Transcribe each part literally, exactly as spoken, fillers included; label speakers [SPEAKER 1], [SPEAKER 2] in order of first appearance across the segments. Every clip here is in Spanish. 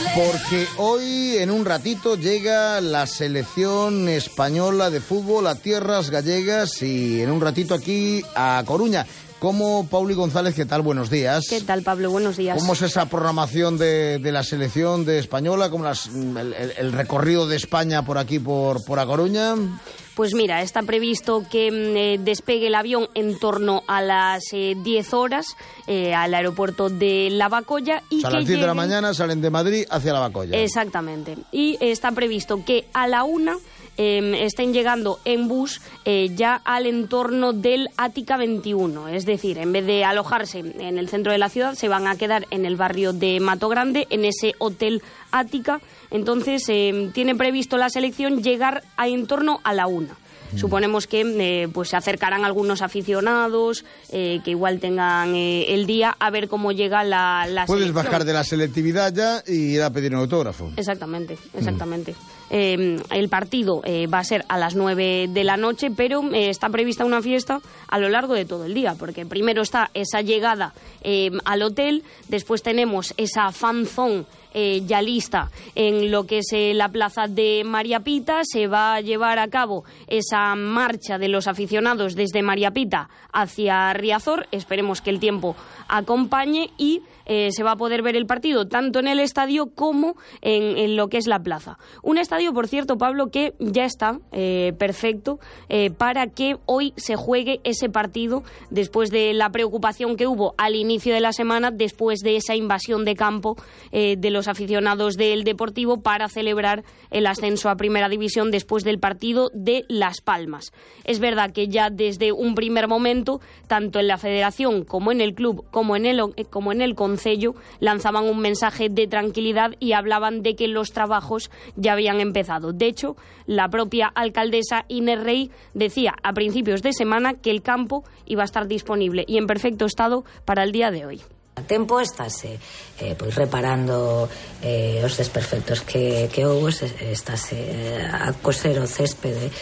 [SPEAKER 1] Porque hoy, en un ratito, llega la selección española de fútbol a tierras gallegas y en un ratito aquí a Coruña. ¿Cómo, Pauli González? ¿Qué tal? Buenos días.
[SPEAKER 2] ¿Qué tal, Pablo? Buenos días.
[SPEAKER 1] ¿Cómo es esa programación de, de la selección de española? ¿Cómo las, el, el recorrido de España por aquí, por, por A Coruña?
[SPEAKER 2] Pues mira, está previsto que eh, despegue el avión en torno a las eh, diez horas eh, al aeropuerto de Lavacolla. Y
[SPEAKER 1] o sea,
[SPEAKER 2] que
[SPEAKER 1] a las diez
[SPEAKER 2] lleguen...
[SPEAKER 1] de la mañana salen de Madrid hacia Lavacolla.
[SPEAKER 2] Exactamente. Y eh, está previsto que a la una eh, estén llegando en bus eh, ya al entorno del Ática veintiuno. Es decir, en vez de alojarse en el centro de la ciudad, se van a quedar en el barrio de Mato Grande, en ese hotel Ática. Entonces, eh, tiene previsto la selección llegar a en torno a la una. Suponemos que eh, pues se acercarán algunos aficionados eh, que igual tengan eh, el día a ver cómo llega la, la
[SPEAKER 1] Puedes
[SPEAKER 2] selección.
[SPEAKER 1] bajar de la selectividad ya y ir a pedir un autógrafo.
[SPEAKER 2] Exactamente, exactamente. Mm. Eh, el partido eh, va a ser a las nueve de la noche, pero eh, está prevista una fiesta a lo largo de todo el día, porque primero está esa llegada eh, al hotel, después tenemos esa fanzón Eh, ya lista en lo que es eh, la plaza de María Pita. Se va a llevar a cabo esa marcha de los aficionados desde María Pita hacia Riazor. Esperemos que el tiempo acompañe y eh, se va a poder ver el partido tanto en el estadio como en, en lo que es la plaza. Un estadio, por cierto, Pablo, que ya está eh, perfecto eh, para que hoy se juegue ese partido después de la preocupación que hubo al inicio de la semana, después de esa invasión de campo eh, de los aficionados del Deportivo para celebrar el ascenso a Primera División después del partido de Las Palmas. Es verdad que ya desde un primer momento, tanto en la Federación como en el club, como en el, como en el Concello, lanzaban un mensaje de tranquilidad y hablaban de que los trabajos ya habían empezado. De hecho, la propia alcaldesa Inés Rey decía a principios de semana que el campo iba a estar disponible y en perfecto estado para el día de hoy.
[SPEAKER 3] A tempo estase eh, pois reparando eh, os desperfectos que, que houve, estase eh, a coser o céspede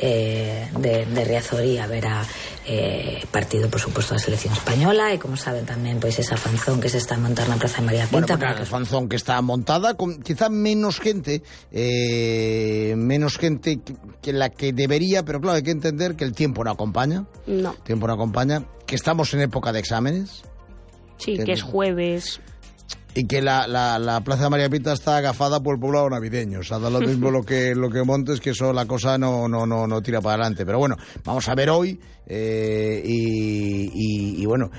[SPEAKER 3] eh, de, de Riazor e a ver a eh, partido, por suposto, da selección española e, como saben tamén, pois esa fanzón que se está a montar na Praza de María Pinta.
[SPEAKER 1] Bueno, pues, la fanzón que está montada con quizá menos gente, eh, menos gente que, que la que debería, pero claro, hay que entender que el tiempo no acompaña.
[SPEAKER 2] No.
[SPEAKER 1] El tiempo no acompaña, que estamos en época de exámenes.
[SPEAKER 2] Sí, que, que es jueves.
[SPEAKER 1] Y que la, la, la Plaza de María Pita está agafada por el poblado navideño. O sea, da lo mismo lo que, lo que montes, que eso la cosa no, no, no, no tira para adelante. Pero bueno, vamos a ver hoy eh, y, y, y bueno,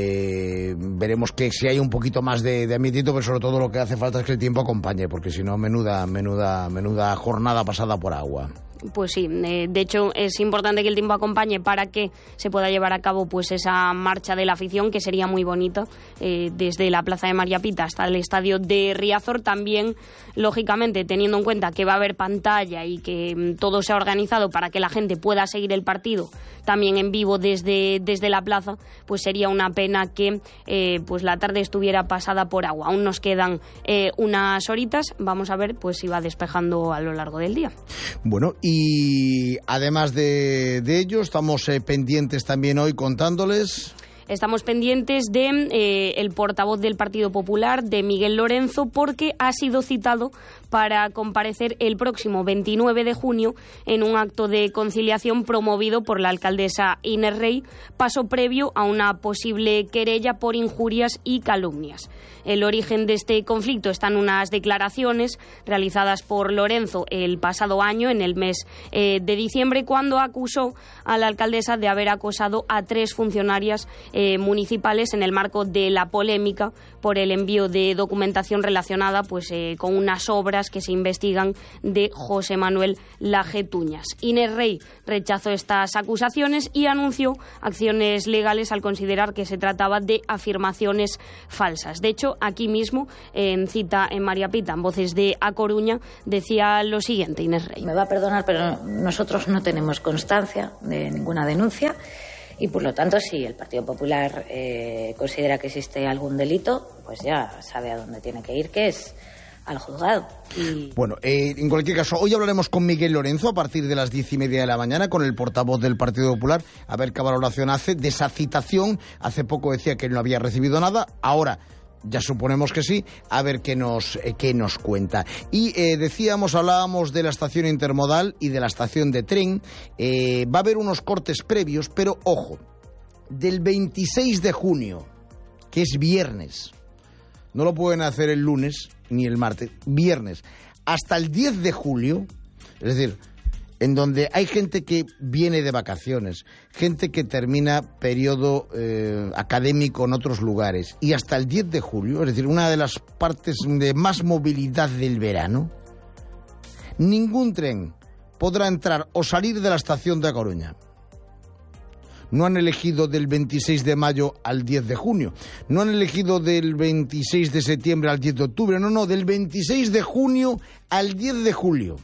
[SPEAKER 1] eh, veremos que si hay un poquito más de, de ambientito, pero sobre todo lo que hace falta es que el tiempo acompañe, porque si no, menuda, menuda, menuda jornada pasada por agua.
[SPEAKER 2] Pues sí, eh, de hecho es importante que el tiempo acompañe para que se pueda llevar a cabo pues esa marcha de la afición, que sería muy bonita, eh, desde la Plaza de María Pita hasta el estadio de Riazor. También, lógicamente, teniendo en cuenta que va a haber pantalla y que mm, todo se ha organizado para que la gente pueda seguir el partido también en vivo desde, desde la plaza, pues sería una pena que eh, pues la tarde estuviera pasada por agua. Aún nos quedan eh, unas horitas, vamos a ver pues si va despejando a lo largo del día.
[SPEAKER 1] Bueno, y además de, de ello, estamos eh, pendientes también hoy contándoles...
[SPEAKER 2] Estamos pendientes de eh, el portavoz del Partido Popular, de Miguel Lorenzo, porque ha sido citado para comparecer el próximo veintinueve de junio en un acto de conciliación promovido por la alcaldesa Inés Rey, paso previo a una posible querella por injurias y calumnias. El origen de este conflicto está en unas declaraciones realizadas por Lorenzo el pasado año, en el mes eh, de diciembre, cuando acusó a la alcaldesa de haber acosado a tres funcionarias eh, municipales en el marco de la polémica por el envío de documentación relacionada pues, eh, con unas obras que se investigan de José Manuel Lajetuñas. Inés Rey rechazó estas acusaciones y anunció acciones legales al considerar que se trataba de afirmaciones falsas. De hecho, aquí mismo, en cita en María Pita, en Voces de A Coruña, decía lo siguiente Inés Rey.
[SPEAKER 3] Me va a perdonar, pero nosotros no tenemos constancia de ninguna denuncia y, por lo tanto, si el Partido Popular eh, considera que existe algún delito, pues ya sabe a dónde tiene que ir, que es al juzgado. Y...
[SPEAKER 1] Bueno, eh, en cualquier caso, hoy hablaremos con Miguel Lorenzo a partir de las diez y media de la mañana, con el portavoz del Partido Popular, a ver qué valoración hace de esa citación. Hace poco decía que no había recibido nada, ahora Ya suponemos que sí, a ver qué nos, eh, qué nos cuenta. Y eh, decíamos, hablábamos de la estación intermodal y de la estación de tren. Eh, va a haber unos cortes previos, pero ojo, del veintiséis de junio, que es viernes, no lo pueden hacer el lunes ni el martes, viernes, hasta el diez de julio, es decir, en donde hay gente que viene de vacaciones, gente que termina periodo eh, académico en otros lugares, y hasta el diez de julio, es decir, una de las partes de más movilidad del verano, ningún tren podrá entrar o salir de la estación de A Coruña. No han elegido del veintiséis de mayo al diez de junio, no han elegido del veintiséis de septiembre al diez de octubre, no, no, del veintiséis de junio al diez de julio.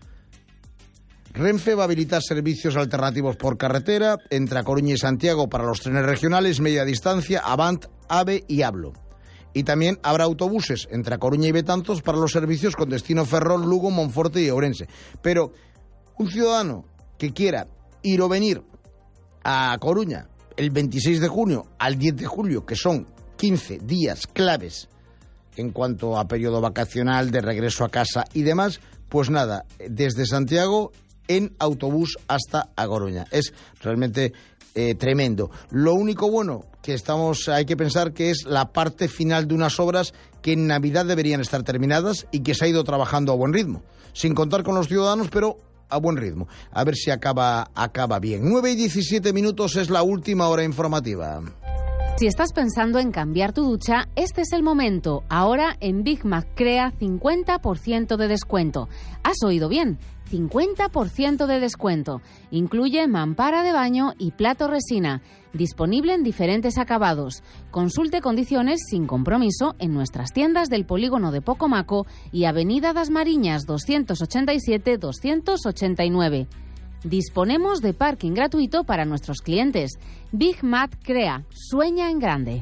[SPEAKER 1] Renfe va a habilitar servicios alternativos por carretera entre A Coruña y Santiago para los trenes regionales, media distancia, Avant, AVE y Hablo. Y también habrá autobuses entre A Coruña y Betanzos para los servicios con destino Ferrol, Lugo, Monforte y Ourense. Pero un ciudadano que quiera ir o venir a A Coruña el veintiséis de junio al diez de julio, que son quince días claves en cuanto a periodo vacacional, de regreso a casa y demás, pues nada, desde Santiago en autobús hasta A Coruña. Es realmente eh, tremendo. Lo único bueno que estamos, hay que pensar que es la parte final de unas obras que en Navidad deberían estar terminadas y que se ha ido trabajando a buen ritmo, sin contar con los ciudadanos, pero a buen ritmo. A ver si acaba, acaba bien. nueve y diecisiete minutos es la última hora informativa.
[SPEAKER 4] Si estás pensando en cambiar tu ducha, este es el momento. Ahora en Big Mac Crea cincuenta por ciento de descuento. ¿Has oído bien? cincuenta por ciento de descuento. Incluye mampara de baño y plato resina. Disponible en diferentes acabados. Consulte condiciones sin compromiso en nuestras tiendas del polígono de Pocomaco y Avenida das Mariñas doscientos ochenta y siete doscientos ochenta y nueve. Disponemos de parking gratuito para nuestros clientes. Big Mac Crea. Sueña en grande.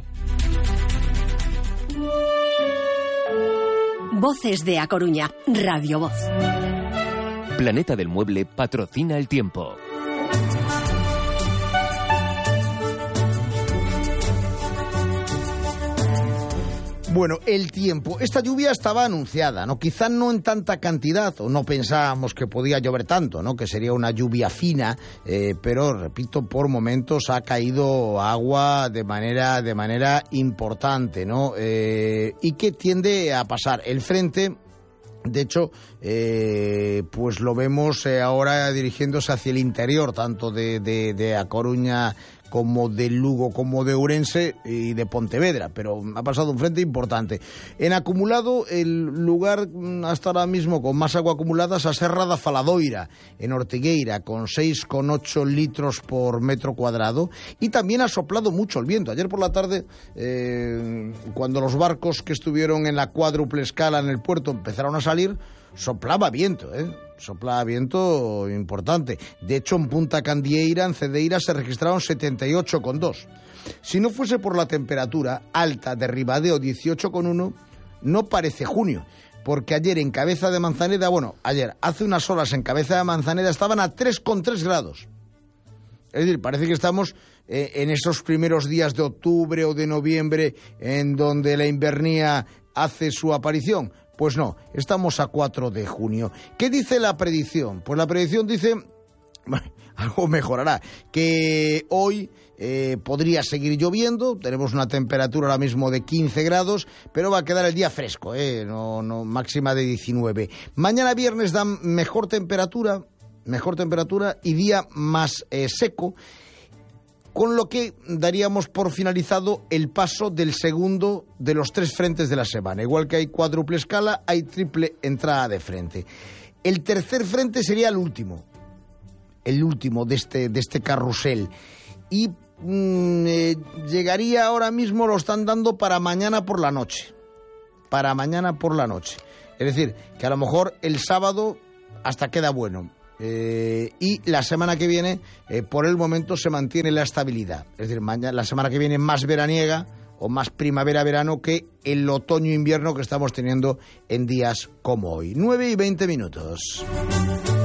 [SPEAKER 5] Voces de A Coruña. Radio Voz.
[SPEAKER 6] Planeta del Mueble patrocina el tiempo.
[SPEAKER 1] Bueno, el tiempo. Esta lluvia estaba anunciada, ¿no? Quizá no en tanta cantidad, o no pensábamos que podía llover tanto, ¿no? Que sería una lluvia fina, eh, pero, repito, por momentos ha caído agua de manera, de manera importante, ¿no? Eh, y que tiende a pasar. El frente, de hecho, eh, pues lo vemos eh, ahora dirigiéndose hacia el interior, tanto de, de, de A Coruña como de Lugo, como de Ourense y de Pontevedra, pero ha pasado un frente importante. En acumulado, el lugar hasta ahora mismo con más agua acumulada es a Serra da Faladoira, en Ortigueira, con seis coma ocho litros por metro cuadrado, y también ha soplado mucho el viento. Ayer por la tarde, eh, cuando los barcos que estuvieron en la cuádruple escala en el puerto empezaron a salir, soplaba viento, ¿eh? Soplaba viento importante. De hecho, en Punta Candieira, en Cedeira, se registraron setenta y ocho coma dos. Si no fuese por la temperatura alta de Ribadeo, dieciocho coma uno, no parece junio. Porque ayer en Cabeza de Manzaneda, bueno, ayer, hace unas horas en Cabeza de Manzaneda estaban a tres coma tres grados. Es decir, parece que estamos eh, en esos primeros días de octubre o de noviembre en donde la invernía hace su aparición. Pues no, estamos a cuatro de junio. ¿Qué dice la predicción? Pues la predicción dice, bueno, algo mejorará, que hoy eh, podría seguir lloviendo, tenemos una temperatura ahora mismo de quince grados, pero va a quedar el día fresco, eh, no, no, máxima de diecinueve. Mañana viernes dan mejor temperatura, mejor temperatura y día más eh, seco, con lo que daríamos por finalizado el paso del segundo de los tres frentes de la semana. Igual que hay cuádruple escala, hay triple entrada de frente. El tercer frente sería el último, el último de este, de este carrusel. Y mmm, eh, llegaría ahora mismo, lo están dando para mañana por la noche. Para mañana por la noche. Es decir, que a lo mejor el sábado hasta queda bueno. Eh, y la semana que viene, eh, por el momento, se mantiene la estabilidad. Es decir, mañana, la semana que viene más veraniega o más primavera-verano que el otoño-invierno que estamos teniendo en días como hoy. nueve y veinte minutos.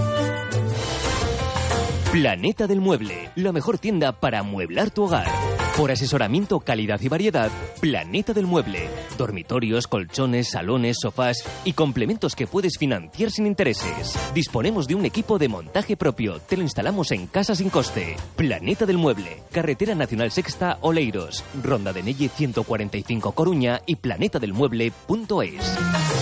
[SPEAKER 6] Planeta del Mueble, la mejor tienda para amueblar tu hogar. Por asesoramiento, calidad y variedad, Planeta del Mueble. Dormitorios, colchones, salones, sofás y complementos que puedes financiar sin intereses. Disponemos de un equipo de montaje propio. Te lo instalamos en casa sin coste. Planeta del Mueble. Carretera Nacional Sexta, Oleiros. Ronda de Nelle ciento cuarenta y cinco, Coruña y planeta del mueble punto es.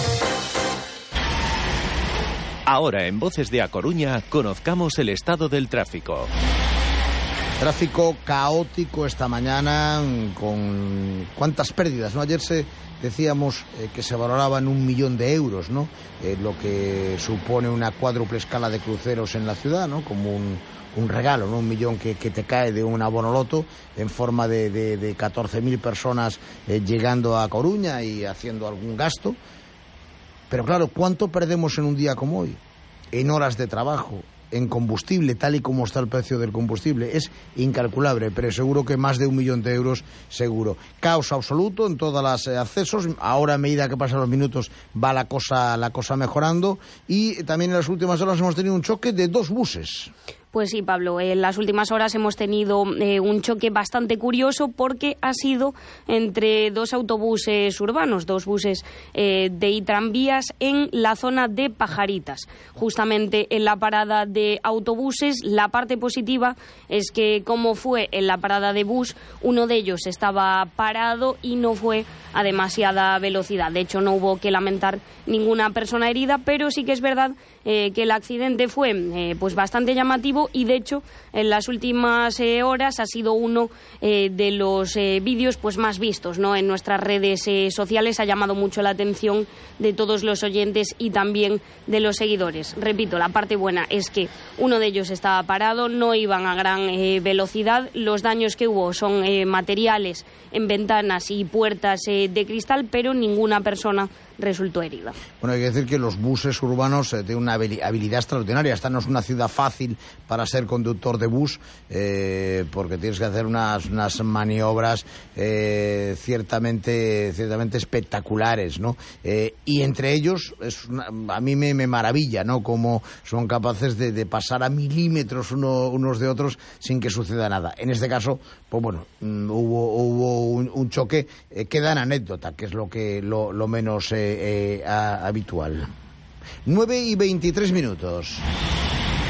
[SPEAKER 7] Ahora en Voces de A Coruña conozcamos el estado del tráfico.
[SPEAKER 1] Tráfico caótico esta mañana, con cuántas pérdidas, ¿no? Ayer se decíamos eh, que se valoraban un millón de euros, ¿no? Eh, lo que supone una cuádruple escala de cruceros en la ciudad, ¿no? Como un, un regalo, ¿no? Un millón que, que te cae de un abonoloto en forma de, de, de catorce mil personas eh, llegando a Coruña y haciendo algún gasto. Pero claro, ¿cuánto perdemos en un día como hoy? En horas de trabajo, en combustible, tal y como está el precio del combustible. Es incalculable, pero seguro que más de un millón de euros, seguro. Caos absoluto en todos los eh, accesos. Ahora, a medida que pasan los minutos, va la cosa, la cosa mejorando. Y también en las últimas horas hemos tenido un choque de dos buses.
[SPEAKER 2] Pues sí, Pablo, en las últimas horas hemos tenido eh, un choque bastante curioso porque ha sido entre dos autobuses urbanos, dos buses eh, de tranvías en la zona de Pajaritas. Justamente en la parada de autobuses, la parte positiva es que, como fue en la parada de bus, uno de ellos estaba parado y no fue a demasiada velocidad. De hecho, no hubo que lamentar ninguna persona herida, pero sí que es verdad eh, que el accidente fue eh, pues bastante llamativo. Y de hecho, en las últimas eh, horas ha sido uno eh, de los eh, vídeos pues más vistos, ¿no? En nuestras redes eh, sociales. Ha llamado mucho la atención de todos los oyentes y también de los seguidores. Repito, la parte buena es que uno de ellos estaba parado, no iban a gran eh, velocidad. Los daños que hubo son eh, materiales en ventanas y puertas eh, de cristal, pero ninguna persona resultó herida.
[SPEAKER 1] Bueno, hay que decir que los buses urbanos eh, tienen una habilidad extraordinaria. Esta no es una ciudad fácil para ser conductor de bus, eh, porque tienes que hacer unas, unas maniobras eh, ciertamente, ciertamente espectaculares, ¿no? Eh, y entre ellos, es una, a mí me, me maravilla, ¿no? Cómo son capaces de, de pasar a milímetros uno, unos de otros sin que suceda nada. En este caso, pues bueno, hubo, hubo un, un choque, eh, queda en anécdota, que es lo, que, lo, lo menos... Eh, Eh, a, habitual. nueve y veintitrés minutos.